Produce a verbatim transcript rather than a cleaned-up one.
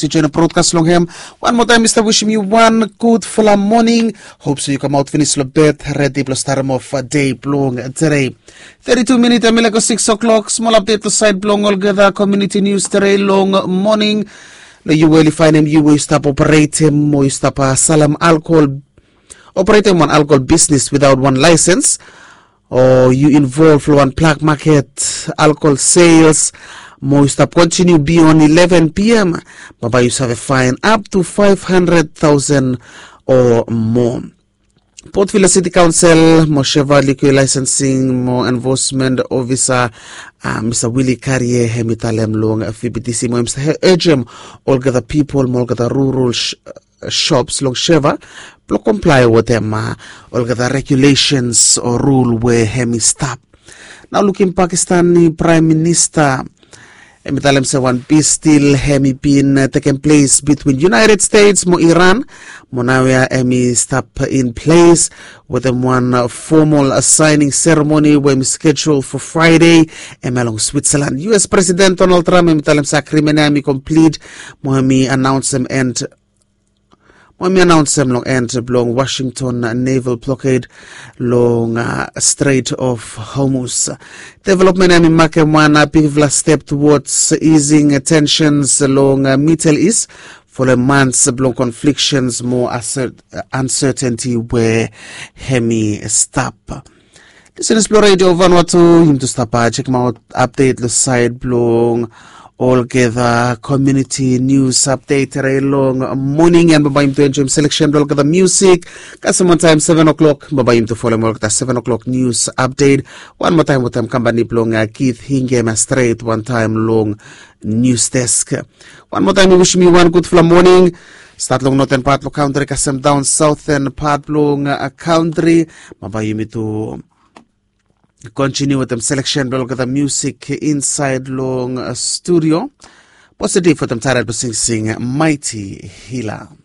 you join a broadcast long him. One more time, Mister Wishing you one good full morning. Hope so you come out finish the bed ready plus start off a day long today. thirty-two minutes and like six o'clock. Small update to side blong all gather community news today long morning. You will find him, you will stop operating, or you stop a salam alcohol, operating one alcohol business without one license, or you involve one black market alcohol sales, more you stop continue beyond eleven p m, but you have a fine up to five hundred thousand or more. Port Vila City Council, Mosheva Liquor Licensing, Mo Enforcement Officer, uh, Mister Willie Carrier, Hemitalem Long, F B T C, Mo Mister Urgem, all the people, all the rural sh shops, Long Sheva, to comply with them, uh, all the regulations or rule where Hemi stop. Now looking Pakistani Prime Minister, Emitalem say one peace still hemi been uh, taking place between United States mo Iran mo now hemi stop in place with them one uh, formal uh, signing ceremony when scheduled for Friday em along Switzerland. U S President Donald Trump emitalem sa krimen complete mo hemi announce them and When we announce them long end long Washington naval blockade long uh, Strait of Hormuz. Development I mean make one pivotal step towards easing tensions along uh, Middle East for the months long conflicts more uncertainty where hemi stop. This is Explore Radio Vanuatu him to stop check them out update the side blong all gather community news update very long morning and babayim to enjoy selection all gather music customer time seven o'clock babayim to follow more seven o'clock news update one more time with them company blong uh, Keith Hingem straight one time long news desk one more time we wish me one good full morning start long northern part of country kasem down southern part long uh, country babayim to continue with them selection look at the music inside long uh, studio positive for them tired to sing sing Mighty Healer.